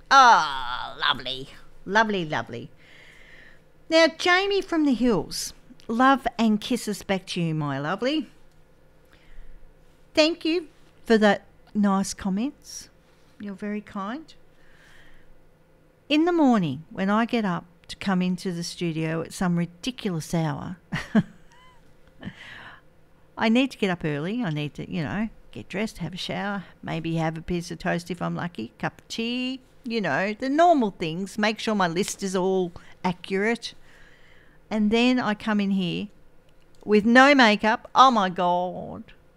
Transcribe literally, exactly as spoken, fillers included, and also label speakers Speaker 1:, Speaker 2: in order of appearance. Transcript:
Speaker 1: Ah, oh, lovely. Lovely, lovely. Now, Jamie from the Hills, love and kisses back to you, my lovely. Thank you for the nice comments. You're very kind. In the morning, when I get up to come into the studio at some ridiculous hour, I need to get up early. I need to, you know, get dressed, have a shower, maybe have a piece of toast if I'm lucky, cup of tea, you know, the normal things. Make sure my list is all accurate. And then I come in here with no makeup. Oh, my God.